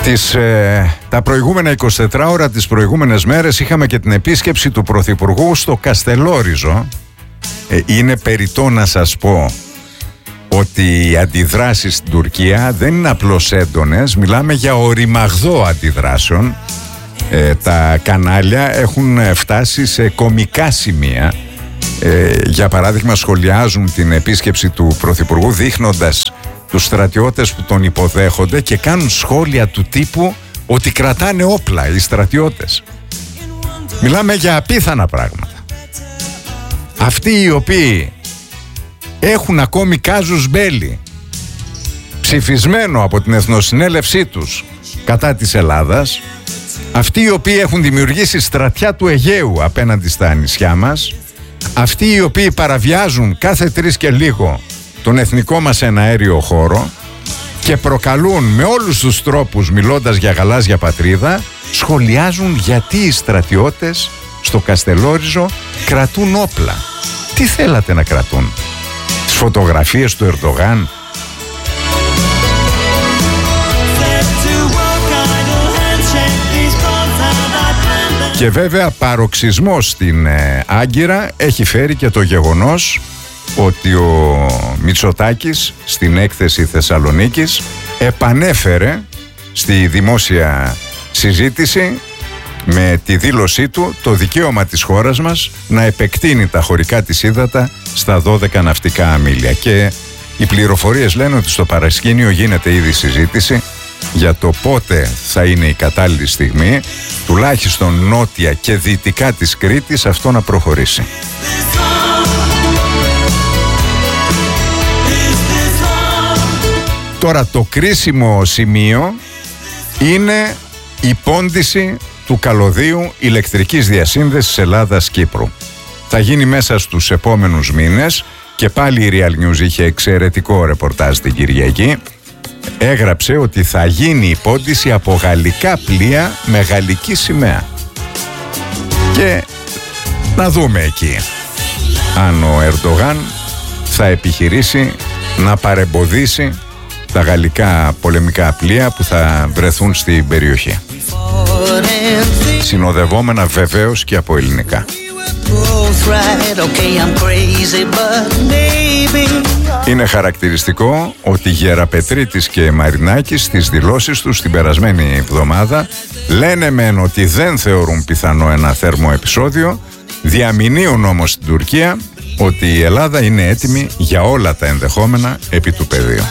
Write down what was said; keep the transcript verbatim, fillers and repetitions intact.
Τις, ε, τα προηγούμενα εικοσιτέσσερις ώρα, τις προηγούμενες μέρες, είχαμε και την επίσκεψη του Πρωθυπουργού στο Καστελόριζο. Ε, είναι περιττό να σας πω ότι οι αντιδράσεις στην Τουρκία δεν είναι απλώς έντονες, μιλάμε για οριμαγδό αντιδράσεων. Ε, τα κανάλια έχουν φτάσει σε κωμικά σημεία. Ε, για παράδειγμα, σχολιάζουν την επίσκεψη του Πρωθυπουργού δείχνοντας τους στρατιώτες που τον υποδέχονται και κάνουν σχόλια του τύπου ότι κρατάνε όπλα οι στρατιώτες. Μιλάμε για απίθανα πράγματα. Αυτοί οι οποίοι έχουν ακόμη κάζους μπέλι ψηφισμένο από την Εθνοσυνέλευσή τους κατά της Ελλάδας, αυτοί οι οποίοι έχουν δημιουργήσει στρατιά του Αιγαίου απέναντι στα νησιά μας, αυτοί οι οποίοι παραβιάζουν κάθε τρεις και λίγο τον εθνικό μας εναέριο χώρο και προκαλούν με όλους τους τρόπους, μιλώντας για γαλάζια πατρίδα, σχολιάζουν γιατί οι στρατιώτες στο Καστελόριζο κρατούν όπλα. Τι θέλατε να κρατούν? Τις φωτογραφίες του Ερντογάν? Και βέβαια παροξισμό στην ε, Άγκυρα έχει φέρει και το γεγονός ότι ο Μητσοτάκης στην έκθεση Θεσσαλονίκης επανέφερε στη δημόσια συζήτηση με τη δήλωσή του το δικαίωμα της χώρας μας να επεκτείνει τα χωρικά της ύδατα στα δώδεκα ναυτικά αμίλια. Και οι πληροφορίες λένε ότι στο παρασκήνιο γίνεται ήδη συζήτηση για το πότε θα είναι η κατάλληλη στιγμή, τουλάχιστον νότια και δυτικά της Κρήτης, αυτό να προχωρήσει. Τώρα το κρίσιμο σημείο είναι η πόντιση του καλωδίου ηλεκτρικής διασύνδεσης Ελλάδας-Κύπρου. Θα γίνει μέσα στους επόμενους μήνες και πάλι η Real News είχε εξαιρετικό ρεπορτάζ την Κυριακή. Έγραψε ότι θα γίνει η πόντιση από γαλλικά πλοία με γαλλική σημαία. Και να δούμε εκεί αν ο Ερντογάν θα επιχειρήσει να παρεμποδίσει τα γαλλικά πολεμικά πλοία που θα βρεθούν στην περιοχή. Συνοδευόμενα βεβαίως και από ελληνικά. Είναι χαρακτηριστικό ότι Γεραπετρίτης και Μαρινάκης στις δηλώσεις τους την περασμένη εβδομάδα λένε μεν ότι δεν θεωρούν πιθανό ένα θέρμο επεισόδιο, διαμηνύουν όμως στην Τουρκία ότι η Ελλάδα είναι έτοιμη για όλα τα ενδεχόμενα επί του πεδίου.